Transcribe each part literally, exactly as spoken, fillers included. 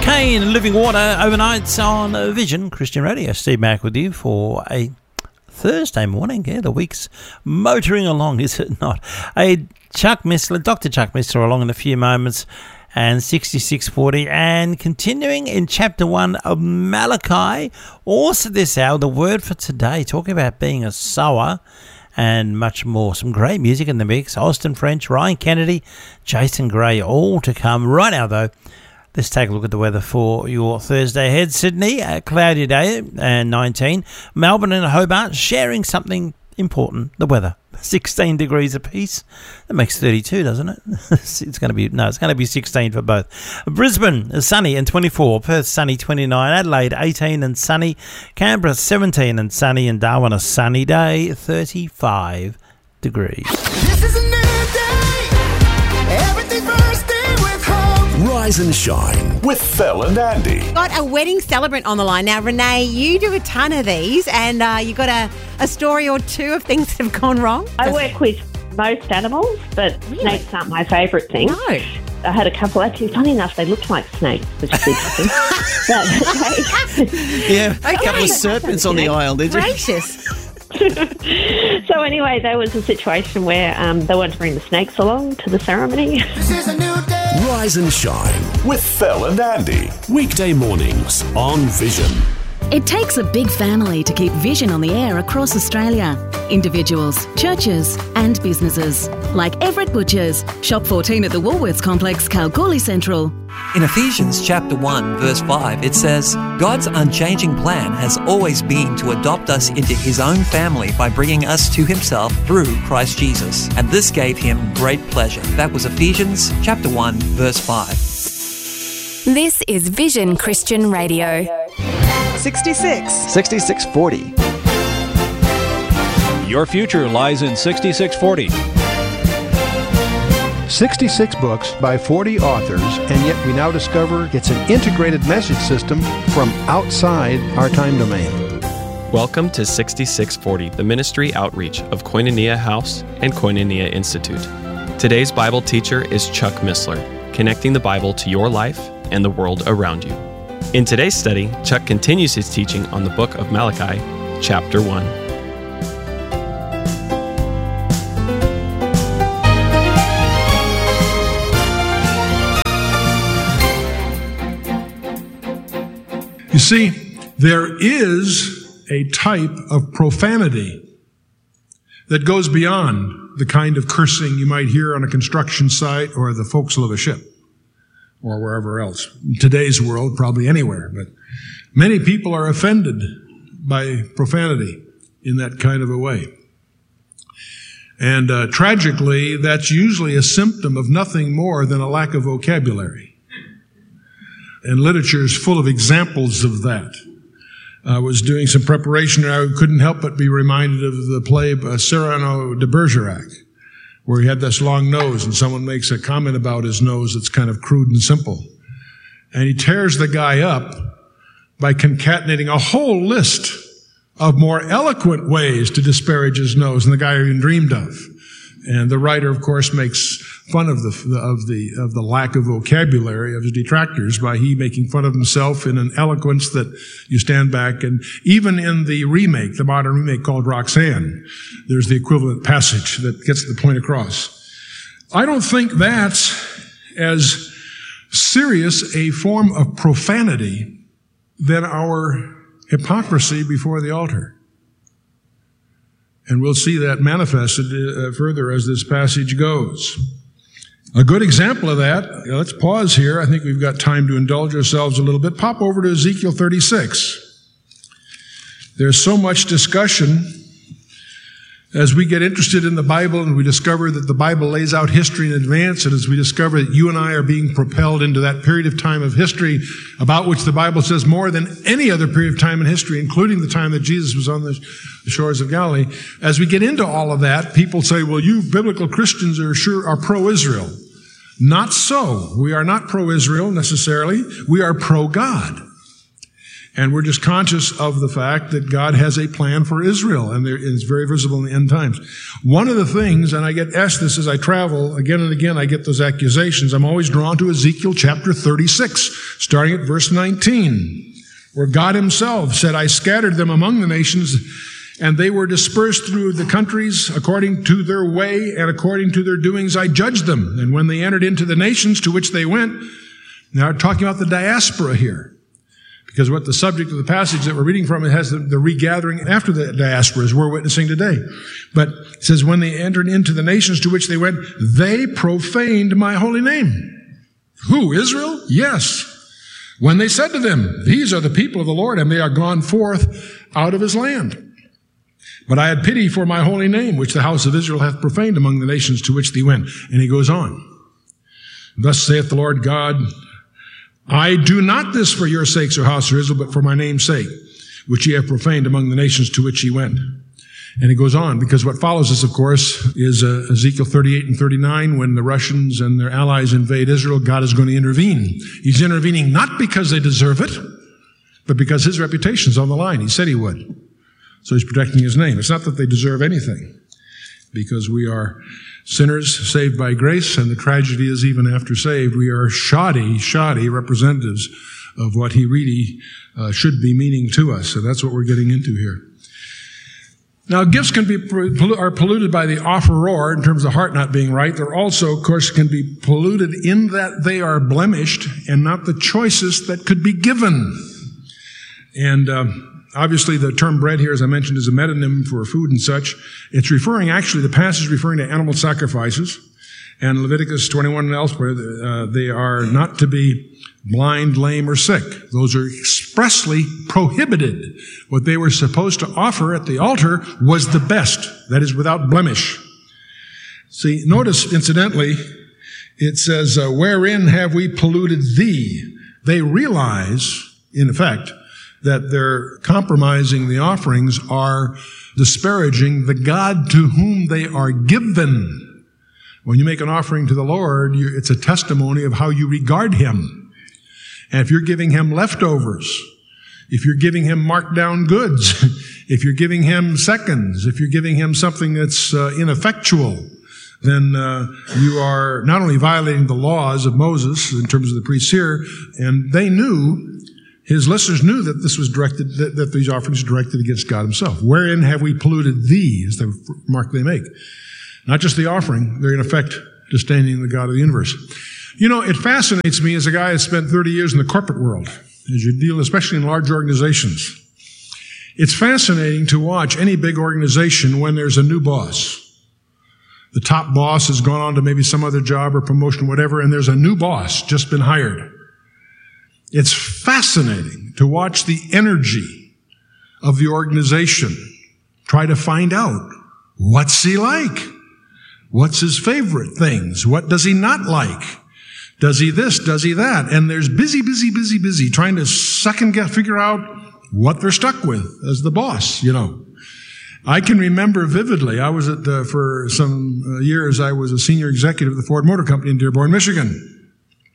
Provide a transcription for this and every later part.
Kane, Living Water, overnight on Vision Christian Radio. Steve Mack with you for a Thursday morning. Yeah, the week's motoring along, is it not? A Chuck Missler, Doctor Chuck Missler along in a few moments, and sixty-six forty, and continuing in chapter one of Malachi. Also this hour, the word for today, talking about being a sower and much more. Some great music in the mix. Austin French, Ryan Kennedy, Jason Gray, all to come. Right now, though, let's take a look at the weather for your Thursday ahead. Sydney, a cloudy day and nineteen. Melbourne and Hobart sharing something important, the weather. sixteen degrees apiece. That makes thirty-two, doesn't it? It's going to be, no, it's going to be sixteen for both. Brisbane is sunny and twenty-four. Perth sunny, twenty-nine. Adelaide, eighteen and sunny. Canberra, seventeen and sunny. And Darwin, a sunny day, thirty-five degrees. This is a new day. Everything bursting with hope. Rise and shine with Phil and Andy. Got a wedding celebrant on the line. Now, Renee, you do a ton of these, and uh, you got a, a story or two of things that have gone wrong. I work with most animals, but really? Snakes aren't my favourite thing. No. I had a couple, actually, funny enough, they looked like snakes, which is interesting. But, okay. Yeah, a couple of serpents on the aisle, did you? Gracious. So anyway, there was a situation where um, they wanted to bring the snakes along to the ceremony. This is a new day. Rise and shine with Phil and Andy. Weekday mornings on Vision. It takes a big family to keep Vision on the air across Australia. Individuals, churches and businesses. Like Everett Butchers. Shop fourteen at the Woolworths Complex, Kalgoorlie Central. In Ephesians chapter one, verse five, it says, God's unchanging plan has always been to adopt us into his own family by bringing us to himself through Christ Jesus. And this gave him great pleasure. That was Ephesians chapter one, verse five. This is Vision Christian Radio. sixty-six. sixty-six forty. Your future lies in sixty-six forty. sixty-six books by forty authors, and yet we now discover it's an integrated message system from outside our time domain. Welcome to sixty-six forty, the ministry outreach of Koinonia House and Koinonia Institute. Today's Bible teacher is Chuck Missler, connecting the Bible to your life and the world around you. In today's study, Chuck continues his teaching on the book of Malachi, chapter one. You see, there is a type of profanity that goes beyond the kind of cursing you might hear on a construction site or the forecastle of a ship or wherever else. In today's world, probably anywhere, but many people are offended by profanity in that kind of a way. And uh, tragically, that's usually a symptom of nothing more than a lack of vocabulary. And literature is full of examples of that. I was doing some preparation and I couldn't help but be reminded of the play uh, Cyrano de Bergerac, where he had this long nose and someone makes a comment about his nose that's kind of crude and simple. And he tears the guy up by concatenating a whole list of more eloquent ways to disparage his nose than the guy even dreamed of. And the writer, of course, makes fun of the of the of the lack of vocabulary of his detractors by he making fun of himself in an eloquence that you stand back. And even in the remake, the modern remake called Roxanne, there's the equivalent passage that gets the point across. I don't think that's as serious a form of profanity than our hypocrisy before the altar. And we'll see that manifested uh, further as this passage goes. A good example of that, let's pause here. I think we've got time to indulge ourselves a little bit. Pop over to Ezekiel thirty-six. There's so much discussion as we get interested in the Bible and we discover that the Bible lays out history in advance, and as we discover that you and I are being propelled into that period of time of history about which the Bible says more than any other period of time in history, including the time that Jesus was on the shores of Galilee. As we get into all of that, people say, well, you biblical Christians are sure are pro-Israel. Not so. We are not pro-Israel necessarily. We are pro-God. And we're just conscious of the fact that God has a plan for Israel, and it's very visible in the end times. One of the things, and I get asked this as I travel, again and again I get those accusations, I'm always drawn to Ezekiel chapter thirty-six, starting at verse nineteen, where God himself said, I scattered them among the nations, and they were dispersed through the countries according to their way, and according to their doings I judged them. And when they entered into the nations to which they went, now we're talking about the diaspora here. Because what the subject of the passage that we're reading from, it has the, the regathering after the diaspora, as we're witnessing today. But it says, when they entered into the nations to which they went, they profaned my holy name. Who, Israel? Yes. When they said to them, these are the people of the Lord, and they are gone forth out of his land. But I had pity for my holy name, which the house of Israel hath profaned among the nations to which they went. And he goes on. Thus saith the Lord God, I do not this for your sakes, O house of Israel, but for my name's sake, which ye have profaned among the nations to which ye went. And he goes on, because what follows this, of course, is uh, Ezekiel thirty-eight and thirty-nine, when the Russians and their allies invade Israel, God is going to intervene. He's intervening not because they deserve it, but because his reputation is on the line. He said he would. So he's protecting his name. It's not that they deserve anything, because we are sinners saved by grace, and the tragedy is even after saved, we are shoddy, shoddy representatives of what he really uh, should be meaning to us. So that's what we're getting into here. Now, gifts can be are polluted by the offeror in terms of the heart not being right. They're also, of course, can be polluted in that they are blemished and not the choices that could be given. And um, obviously, the term bread here, as I mentioned, is a metonym for food and such. It's referring, actually, the passage is referring to animal sacrifices. And Leviticus twenty-one and elsewhere, uh, they are not to be blind, lame, or sick. Those are expressly prohibited. What they were supposed to offer at the altar was the best, that is, without blemish. See, notice, incidentally, it says, uh, wherein have we polluted thee? They realize, in effect, that they're compromising the offerings, are disparaging the God to whom they are given. When you make an offering to the Lord, you, it's a testimony of how you regard him. And if you're giving him leftovers, if you're giving him marked down goods, if you're giving him seconds, if you're giving him something that's uh, ineffectual, then uh, you are not only violating the laws of Moses in terms of the priests here, and they knew, his listeners knew that this was directed, that, that these offerings were directed against God himself. Wherein have we polluted thee, is the remark they make. Not just the offering, they're in effect disdaining the God of the universe. You know, it fascinates me as a guy who spent thirty years in the corporate world, as you deal, especially in large organizations. It's fascinating to watch any big organization when there's a new boss. The top boss has gone on to maybe some other job or promotion, whatever, and there's a new boss just been hired. It's fascinating to watch the energy of the organization. Try to find out, what's he like? What's his favorite things? What does he not like? Does he this? Does he that? And there's busy, busy, busy, busy trying to second guess, figure out what they're stuck with as the boss, you know. I can remember vividly, I was at the, for some uh, years, I was a senior executive of the Ford Motor Company in Dearborn, Michigan.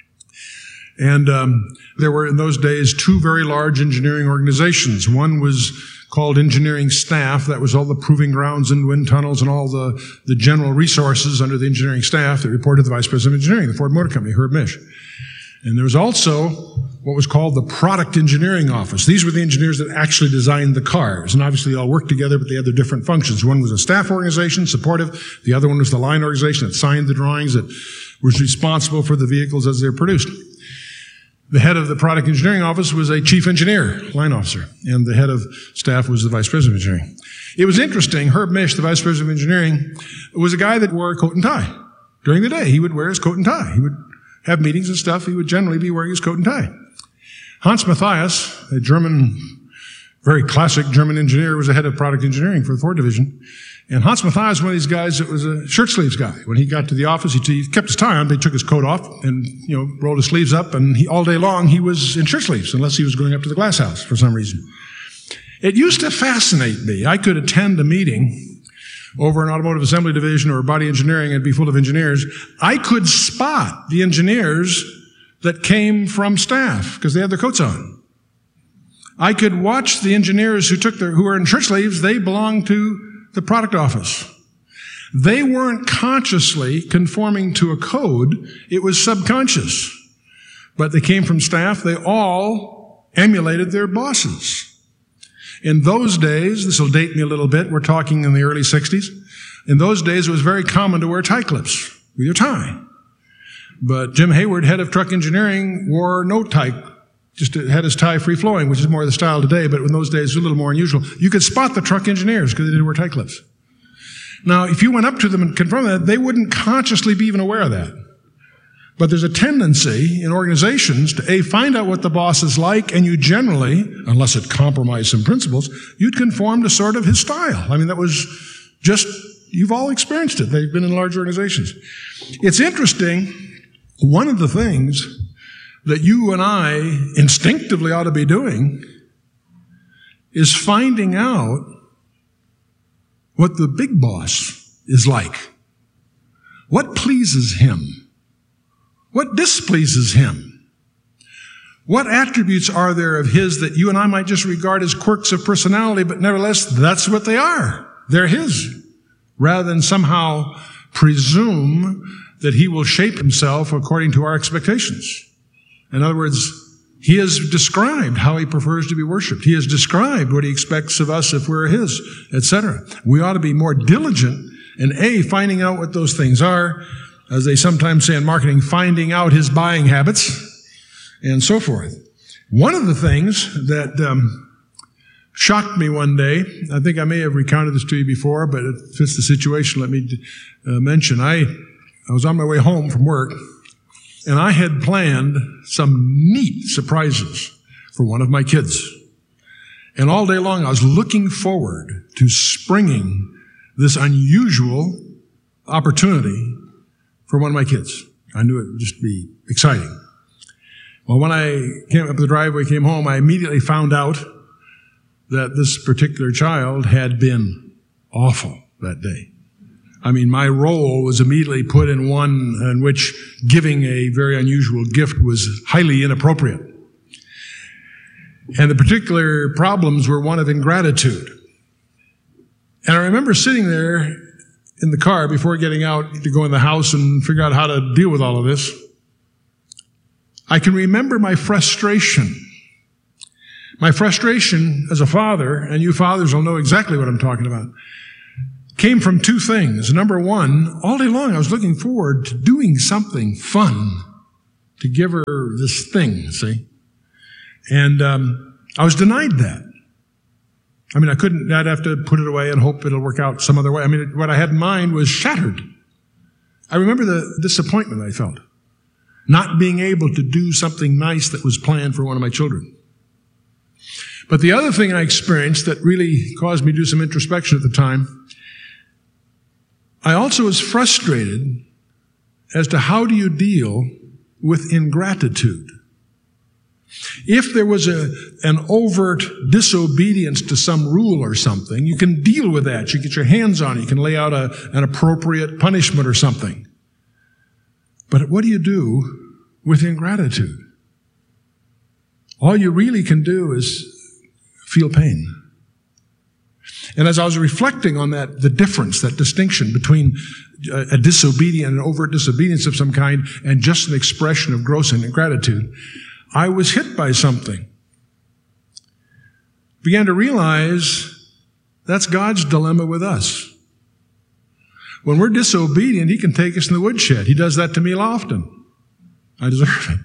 And um, there were in those days two very large engineering organizations. One was called Engineering Staff. That was all the proving grounds and wind tunnels and all the, the general resources under the engineering staff that reported to the Vice President of Engineering, the Ford Motor Company, Herb Misch. And there was also what was called the Product Engineering Office. These were the engineers that actually designed the cars. And obviously they all worked together, but they had their different functions. One was a staff organization, supportive. The other one was the line organization that signed the drawings, that was responsible for the vehicles as they were produced. The head of the product engineering office was a chief engineer, line officer, and the head of staff was the vice president of engineering. It was interesting. Herb Misch, the vice president of engineering, was a guy that wore a coat and tie. During the day, he would wear his coat and tie. He would have meetings and stuff. He would generally be wearing his coat and tie. Hans Matthias, a German, very classic German engineer, was the head of product engineering for the Ford division. And Hans Matthias was one of these guys that was a shirt sleeves guy. When he got to the office, he, he kept his tie on, but he took his coat off and, you know, rolled his sleeves up, and he, all day long he was in shirt sleeves, unless he was going up to the glass house for some reason. It used to fascinate me. I could attend a meeting over an automotive assembly division or body engineering and be full of engineers. I could spot the engineers that came from staff because they had their coats on. I could watch the engineers who took their, who were in church leaves, they belonged to the product office. They weren't consciously conforming to a code. It was subconscious. But they came from staff. They all emulated their bosses. In those days, this will date me a little bit, we're talking in the early sixties. In those days, it was very common to wear tie clips with your tie. But Jim Hayward, head of truck engineering, wore no tie, just had his tie free-flowing, which is more the style today, but in those days, it was a little more unusual. You could spot the truck engineers because they didn't wear tie clips. Now, if you went up to them and confronted that, they wouldn't consciously be even aware of that. But there's a tendency in organizations to, A, find out what the boss is like, and you generally, unless it compromised some principles, you'd conform to sort of his style. I mean, that was just, you've all experienced it. They've been in large organizations. It's interesting, one of the things that you and I instinctively ought to be doing is finding out what the big boss is like. What pleases him? What displeases him? What attributes are there of his that you and I might just regard as quirks of personality, but nevertheless, that's what they are. They're his. Rather than somehow presume that he will shape himself according to our expectations. In other words, he has described how he prefers to be worshiped. He has described what he expects of us if we're his, et cetera. We ought to be more diligent in A, finding out what those things are, as they sometimes say in marketing, finding out his buying habits, and so forth. One of the things that um, shocked me one day, I think I may have recounted this to you before, but it fits the situation, let me uh, mention. I, I was on my way home from work, and I had planned some neat surprises for one of my kids. And all day long, I was looking forward to springing this unusual opportunity for one of my kids. I knew it would just be exciting. Well, when I came up the driveway, came home, I immediately found out that this particular child had been awful that day. I mean, my role was immediately put in one in which giving a very unusual gift was highly inappropriate. And the particular problems were one of ingratitude. And I remember sitting there in the car before getting out to go in the house and figure out how to deal with all of this. I can remember my frustration. My frustration as a father, and you fathers will know exactly what I'm talking about, came from two things. Number one, all day long I was looking forward to doing something fun to give her this thing, see? And um, I was denied that. I mean, I couldn't, I'd have to put it away and hope it'll work out some other way. I mean, what I had in mind was shattered. I remember the disappointment I felt, not being able to do something nice that was planned for one of my children. But the other thing I experienced that really caused me to do some introspection at the time, I also was frustrated as to how do you deal with ingratitude. If there was a, an overt disobedience to some rule or something, you can deal with that. You get your hands on it. You can lay out a, an appropriate punishment or something. But what do you do with ingratitude? All you really can do is feel pain. And as I was reflecting on that, the difference, that distinction between a, a disobedient, an overt disobedience of some kind, and just an expression of gross ingratitude, I was hit by something. Began to realize that's God's dilemma with us. When we're disobedient, He can take us in the woodshed. He does that to me often. I deserve it.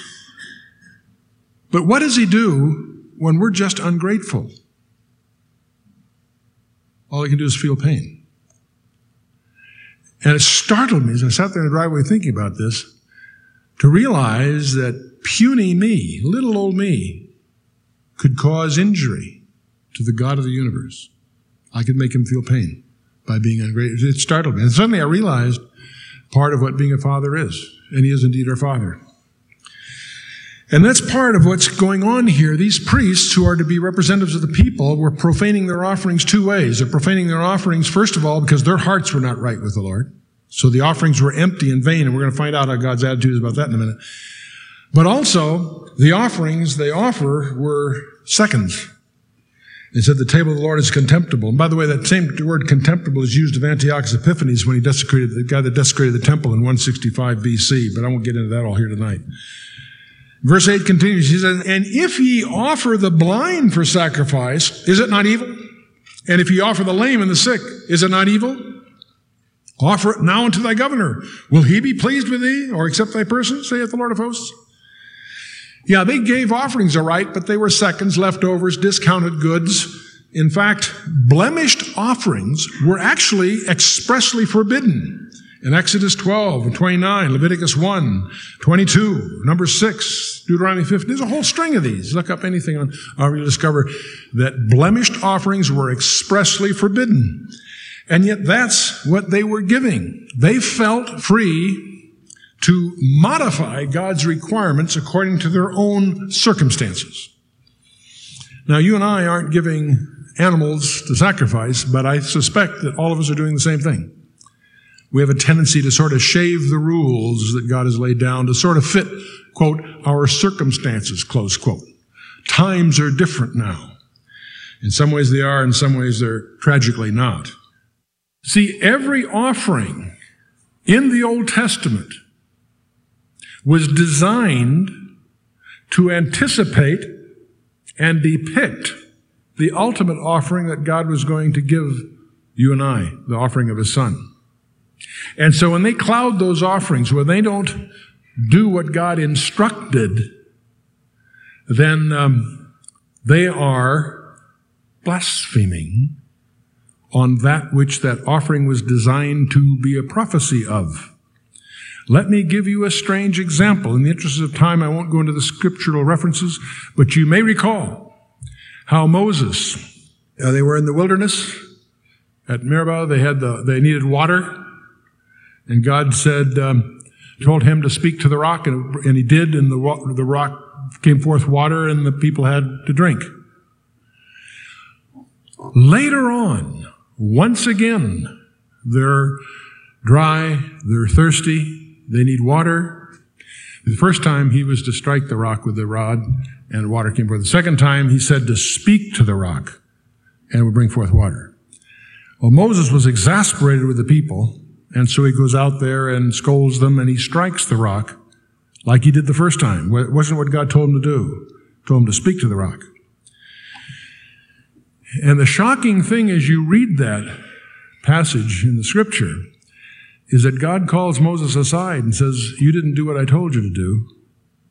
But what does He do when we're just ungrateful? All He can do is feel pain. And it startled me as I sat there in the driveway thinking about this, to realize that puny me, little old me, could cause injury to the God of the universe. I could make Him feel pain by being ungrateful. It startled me. And suddenly I realized part of what being a father is. And He is indeed our Father. And that's part of what's going on here. These priests, who are to be representatives of the people, were profaning their offerings two ways. They're profaning their offerings, first of all, because their hearts were not right with the Lord. So the offerings were empty and vain, and we're going to find out how God's attitude is about that in a minute. But also, the offerings they offer were seconds. He said the table of the Lord is contemptible. And by the way, that same word contemptible is used of Antiochus Epiphanes when he desecrated, the guy that desecrated the temple in one sixty-five B C, but I won't get into that all here tonight. Verse eight continues, he says, and if ye offer the blind for sacrifice, is it not evil? And if ye offer the lame and the sick, is it not evil? Offer it now unto thy governor. Will he be pleased with thee, or accept thy person, saith the Lord of hosts? Yeah, they gave offerings, all right, but they were seconds, leftovers, discounted goods. In fact, blemished offerings were actually expressly forbidden. In Exodus twelve and twenty-nine, Leviticus one, twenty-two, number six, Deuteronomy fifteen. There's a whole string of these. Look up anything on, or you'll discover that blemished offerings were expressly forbidden. And yet that's what they were giving. They felt free to modify God's requirements according to their own circumstances. Now, you and I aren't giving animals to sacrifice, but I suspect that all of us are doing the same thing. We have a tendency to sort of shave the rules that God has laid down to sort of fit, quote, our circumstances, close quote. Times are different now. In some ways they are, in some ways they're tragically not. See, every offering in the Old Testament was designed to anticipate and depict the ultimate offering that God was going to give you and I, the offering of His Son. And so when they cloud those offerings, when they don't do what God instructed, then um, they are blaspheming on that which that offering was designed to be a prophecy of. Let me give you a strange example. In the interest of time, I won't go into the scriptural references, but you may recall how Moses, uh, they were in the wilderness at Meribah. They had the, they needed water, and God said, um, told him to speak to the rock, and, and he did, and the, the rock came forth water, and the people had to drink. Later on, once again, they're dry, they're thirsty, they need water. The first time he was to strike the rock with the rod and water came forth. The second time he said to speak to the rock and it would bring forth water. Well, Moses was exasperated with the people, and so he goes out there and scolds them and he strikes the rock like he did the first time. It wasn't what God told him to do. He told him to speak to the rock. And the shocking thing as you read that passage in the scripture is that God calls Moses aside and says, you didn't do what I told you to do.